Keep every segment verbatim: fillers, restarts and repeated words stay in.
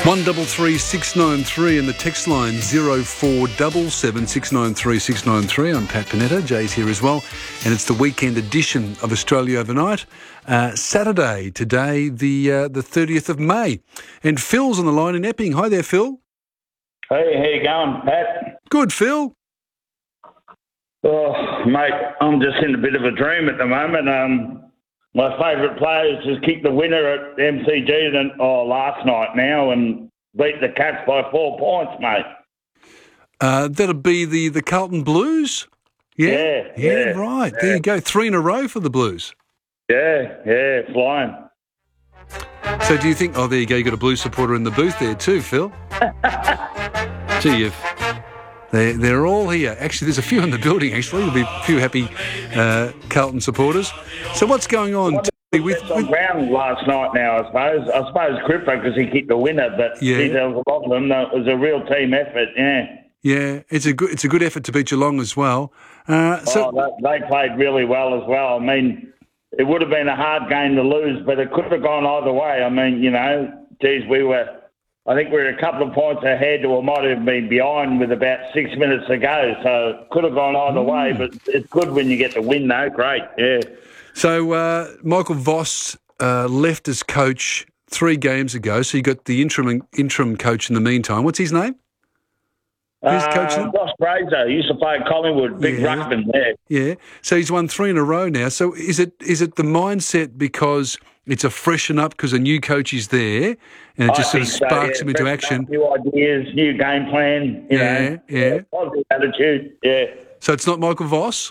One double three six nine three and the text line zero four double seven six nine three six nine three. I'm Pat Panetta. Jay's here as well, and it's the weekend edition of Australia Overnight. Uh, Saturday today, the uh, the thirtieth of May, and Phil's on the line in Epping. Hi there, Phil. Hey, how you going, Pat? Good, Phil. Oh, mate, I'm just in a bit of a dream at the moment. Um, my favourite players just kicked the winner at M C G than, oh, last night now and beat the Cats by four points, mate. Uh, that'll be the, the Carlton Blues? Yeah, yeah, yeah, yeah right. Yeah. There you go. Three in a row for the Blues. Yeah, yeah, flying. So do you think, oh, there you go, you got a Blues supporter in the booth there too, Phil. Gee, you've... They're, they're all here. Actually, there's a few in the building, actually. There'll be a few happy uh, Carlton supporters. So what's going on Well, with... with on ground last night now, I suppose. I suppose Cripper, because he kicked the winner, but yeah. geez, there was a lot of them. It was a real team effort, yeah. Yeah, it's a good it's a good effort to beat Geelong as well. Uh, so oh, they, they played really well as well. I mean, it would have been a hard game to lose, but it could have gone either way. I mean, you know, geez, we were... I think we were a couple of points ahead or might have been behind with about six minutes to go. So it could have gone either mm. way, but it's good when you get the win, though. Great, yeah. So uh, Michael Voss uh, left as coach three games ago. So you got the interim interim coach in the meantime. What's his name? Who's uh, coaching? Ross Fraser. He used to play at Collingwood, big yeah. ruckman there. Yeah. So he's won three in a row now. So is it is it the mindset because it's a freshen up because a new coach is there and it just I sort of so, sparks yeah. him into Fresh action? Up, new ideas, new game plan. You yeah, know, yeah. Positive attitude, yeah. So it's not Michael Voss?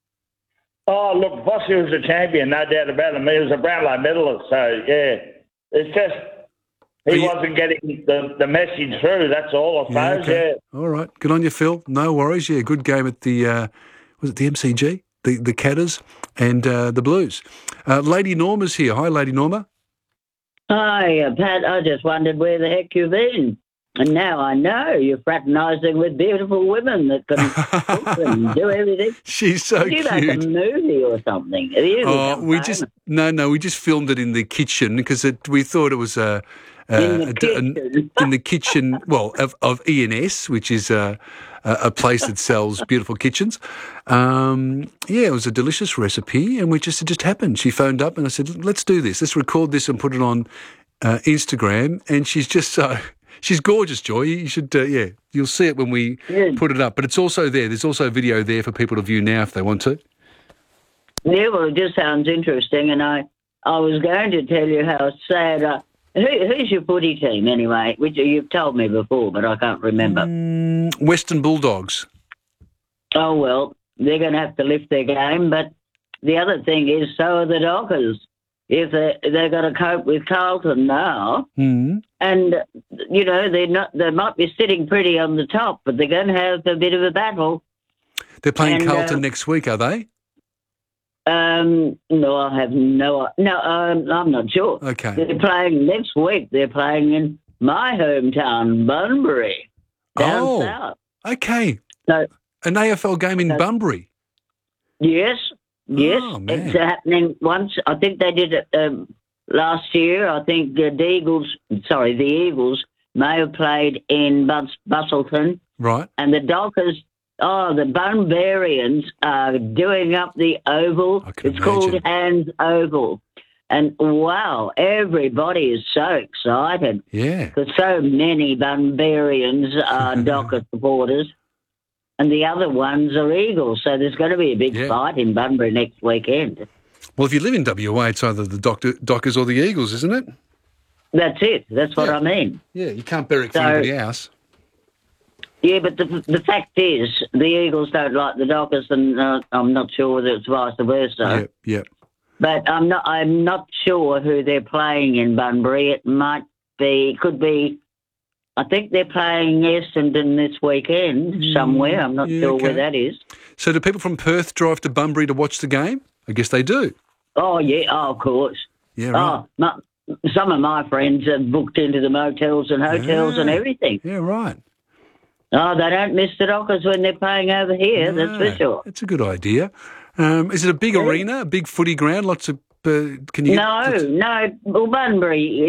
Oh, look, Voss was a champion, no doubt about him. He was a Brownlow medalist, so, yeah. It's just... He you, wasn't getting the, the message through, that's all, I suppose, yeah, okay. yeah. All right. Good on you, Phil. No worries. Yeah, good game at the, uh, was it the M C G? The the Catters and uh, the Blues. Uh, Lady Norma's here. Hi, Lady Norma. Hi, uh, Pat. I just wondered where the heck you've been. And now I know you're fraternising with beautiful women that can cook and do everything. She's so Did you cute. make a movie or something? Have you oh, we just no, no. We just filmed it in the kitchen because it, we thought it was a. Uh, in the a, kitchen. A, in the kitchen, well, of, of E and S, which is a, a place that sells beautiful kitchens. Um, yeah, it was a delicious recipe, and we just it just happened. She phoned up, and I said, "Let's do this. Let's record this and put it on uh, Instagram." And she's just so she's gorgeous, Joy. You should, uh, yeah, you'll see it when we yeah. put it up. But it's also there. There's also video there for people to view now if they want to. Yeah, well, it just sounds interesting, and I I was going to tell you how sad. I, Who, who's your footy team, anyway? Which you've told me before, but I can't remember. Mm, Western Bulldogs. Oh, well, they're going to have to lift their game. But the other thing is, so are the Dockers. If they, they've got to cope with Carlton now. Mm. And, you know, they're not, they might be sitting pretty on the top, but they're going to have a bit of a battle. They're playing and, Carlton uh, next week, are they? Um, no, I have no... No, um, I'm not sure. Okay. They're playing next week. They're playing in my hometown, Bunbury, down oh, south. Okay. So, An A F L game in so, Bunbury? Yes, yes. Oh, man. It's happening once. I think they did it um, last year. I think uh, the Eagles... Sorry, the Eagles may have played in Bus- Bustleton. Right. And the Dockers... Oh, the Bunbarians are doing up the oval. I can It's imagine. called Hands Oval. And, wow, everybody is so excited. Yeah. Because so many Bunbarians are Docker supporters. And the other ones are Eagles. So there's going to be a big Yeah. fight in Bunbury next weekend. Well, if you live in W A, it's either the Doctor, Dockers or the Eagles, isn't it? That's it. That's what Yeah. I mean. Yeah, you can't bury it for So- anybody else. Yeah, but the the fact is, the Eagles don't like the Dockers, and uh, I'm not sure whether it's vice versa. Yeah, yeah. But I'm not. I'm not sure who they're playing in Bunbury. It might be. Could be. I think they're playing Essendon this weekend somewhere. I'm not yeah, sure okay. where that is. So do people from Perth drive to Bunbury to watch the game? I guess they do. Oh yeah. Oh, of course. Yeah, right. Oh, my, some of my friends have booked into the motels and hotels Yeah. and everything. Yeah, right. Oh, they don't miss the Dockers when they're playing over here. No, That's for sure. It's a good idea. Um, is it a big Yeah. arena, a big footy ground? Lots of. Uh, can you? No, Get, no. Well, Bunbury